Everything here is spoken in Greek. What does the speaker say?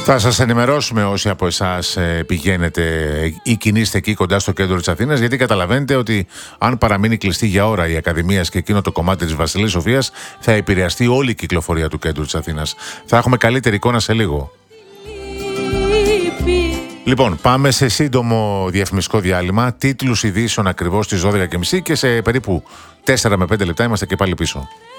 Θα σας ενημερώσουμε όσοι από εσάς πηγαίνετε ή κινείστε εκεί κοντά στο κέντρο της Αθήνας, γιατί καταλαβαίνετε ότι αν παραμείνει κλειστή για ώρα η Ακαδημίας και εκείνο το κομμάτι της Βασιλής Σοφίας, θα επηρεαστεί όλη η κυκλοφορία του κέντρου της Αθήνας. Θα έχουμε καλύτερη εικόνα σε λίγο. Λοιπόν, πάμε σε σύντομο διαφημιστικό διάλειμμα. Τίτλους ειδήσεων ακριβώς στις 12.30 και σε περίπου 4 με 5 λεπτά είμαστε και πάλι πίσω.